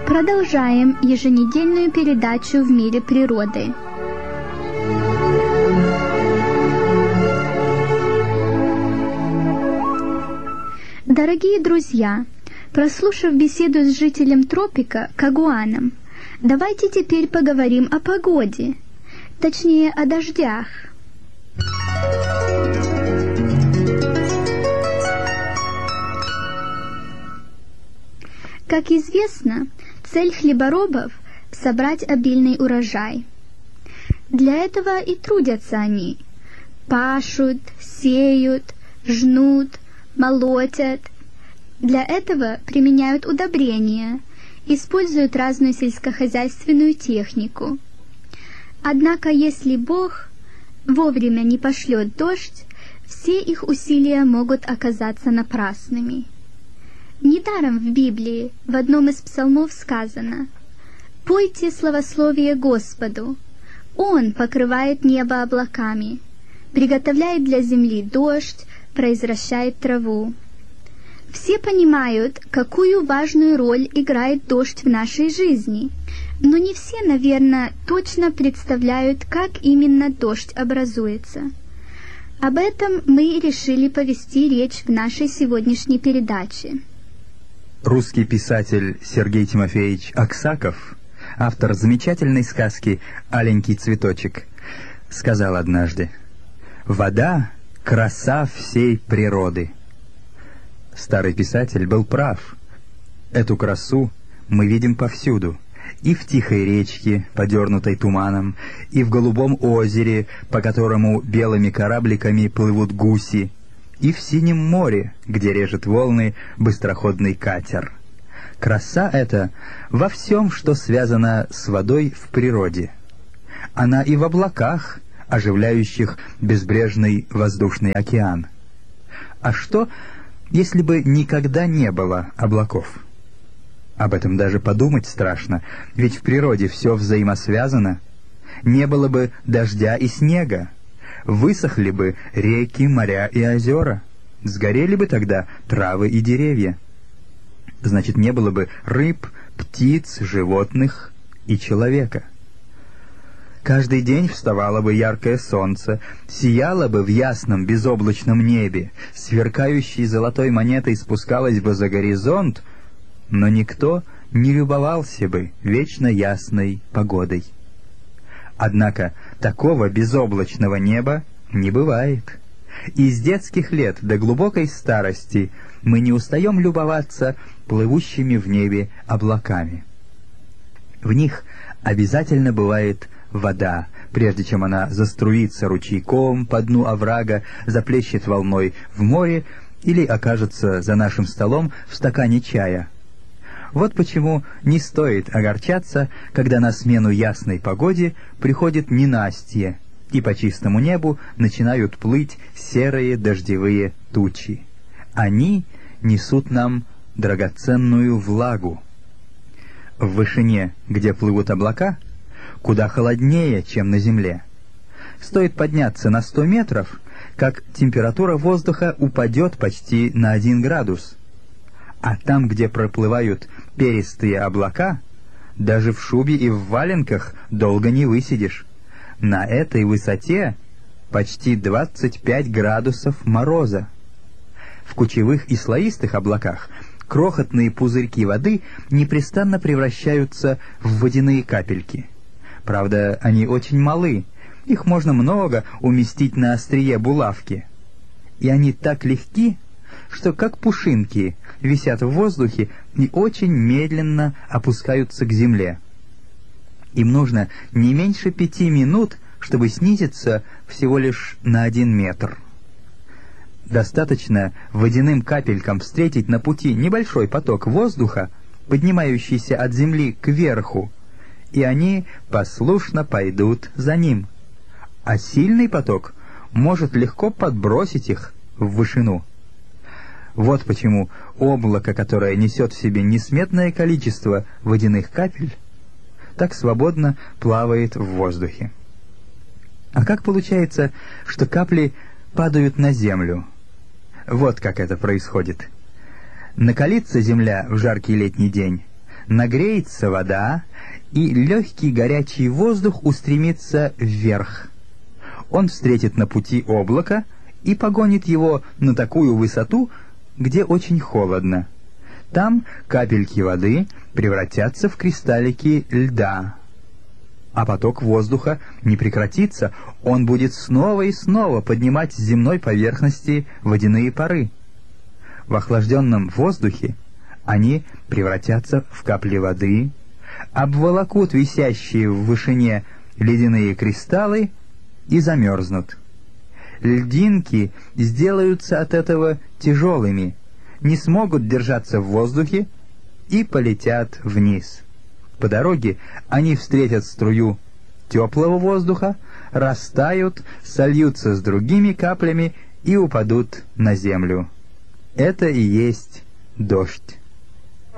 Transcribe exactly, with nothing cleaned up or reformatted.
Продолжаем еженедельную передачу «В мире природы». Дорогие друзья, прослушав беседу с жителем тропика Кагуаном, давайте теперь поговорим о погоде, точнее о дождях. Как известно, цель хлеборобов – собрать обильный урожай. Для этого и трудятся они. Пашут, сеют, жнут, молотят. Для этого применяют удобрения, используют разную сельскохозяйственную технику. Однако, если Бог вовремя не пошлет дождь, все их усилия могут оказаться напрасными. Недаром в Библии в одном из псалмов сказано: «Пойте славословие Господу, Он покрывает небо облаками, приготовляет для земли дождь, произвращает траву». Все понимают, какую важную роль играет дождь в нашей жизни, но не все, наверное, точно представляют, как именно дождь образуется. Об этом мы и решили повести речь в нашей сегодняшней передаче. Русский писатель Сергей Тимофеевич Аксаков, автор замечательной сказки «Аленький цветочек», сказал однажды: «Вода — краса всей природы». Старый писатель был прав. Эту красу мы видим повсюду, и в тихой речке, подернутой туманом, и в голубом озере, по которому белыми корабликами плывут гуси, и в синем море, где режет волны быстроходный катер. Краса эта во всем, что связано с водой в природе. Она и в облаках, оживляющих безбрежный воздушный океан. А что, если бы никогда не было облаков? Об этом даже подумать страшно, ведь в природе все взаимосвязано. Не было бы дождя и снега, высохли бы реки, моря и озера, сгорели бы тогда травы и деревья. Значит, не было бы рыб, птиц, животных и человека. Каждый день вставало бы яркое солнце, сияло бы в ясном безоблачном небе, сверкающей золотой монетой спускалось бы за горизонт, но никто не любовался бы вечно ясной погодой. Однако такого безоблачного неба не бывает. И с детских лет до глубокой старости мы не устаем любоваться плывущими в небе облаками. В них обязательно бывает вода, прежде чем она заструится ручейком по дну оврага, заплещет волной в море или окажется за нашим столом в стакане чая. Вот почему не стоит огорчаться, когда на смену ясной погоде приходит ненастье, и по чистому небу начинают плыть серые дождевые тучи. Они несут нам драгоценную влагу. В вышине, где плывут облака, куда холоднее, чем на земле. Стоит подняться на сто метров, как температура воздуха упадет почти на один градус. А там, где проплывают перистые облака, даже в шубе и в валенках долго не высидишь. На этой высоте почти двадцать пять градусов мороза. В кучевых и слоистых облаках крохотные пузырьки воды непрестанно превращаются в водяные капельки. Правда, они очень малы, их можно много уместить на острие булавки. И они так легки, что как пушинки висят в воздухе и очень медленно опускаются к земле. Им нужно не меньше пяти минут, чтобы снизиться всего лишь на один метр. Достаточно водяным капелькам встретить на пути небольшой поток воздуха, поднимающийся от земли кверху, и они послушно пойдут за ним. А сильный поток может легко подбросить их в вышину. Вот почему облако, которое несет в себе несметное количество водяных капель, так свободно плавает в воздухе. А как получается, что капли падают на землю? Вот как это происходит. Накалится земля в жаркий летний день, нагреется вода, и легкий горячий воздух устремится вверх. Он встретит на пути облако и погонит его на такую высоту, где очень холодно. Там капельки воды превратятся в кристаллики льда. А поток воздуха не прекратится, он будет снова и снова поднимать с земной поверхности водяные пары. В охлажденном воздухе они превратятся в капли воды, обволокут висящие в вышине ледяные кристаллы и замерзнут. Льдинки сделаются от этого тяжелыми, не смогут держаться в воздухе и полетят вниз. По дороге они встретят струю теплого воздуха, растают, сольются с другими каплями и упадут на землю. Это и есть дождь.